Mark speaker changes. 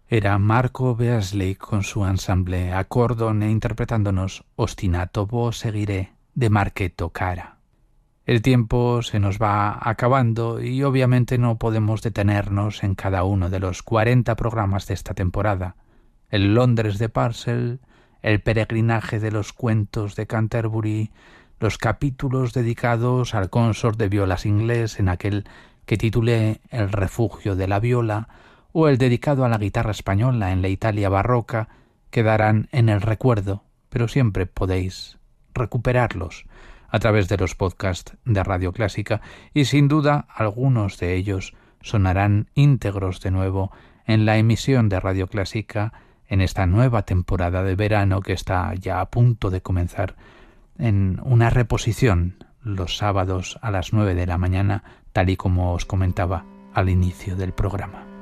Speaker 1: Era Marco Beasley con su ensamble Acordon e interpretándonos Ostinato vos seguiré de Marqueto Cara. El tiempo se nos va acabando y obviamente no podemos detenernos en cada uno de los 40 programas de esta temporada. El Londres de Purcell, el peregrinaje de los cuentos de Canterbury, los capítulos dedicados al consort de violas inglés en aquel que titulé El refugio de la viola, o el dedicado a la guitarra española en la Italia barroca, quedarán en el recuerdo, pero siempre podéis recuperarlos a través de los podcasts de Radio Clásica y sin duda algunos de ellos sonarán íntegros de nuevo en la emisión de Radio Clásica en esta nueva temporada de verano que está ya a punto de comenzar en una reposición los sábados a las 9 de la mañana, tal y como os comentaba al inicio del programa.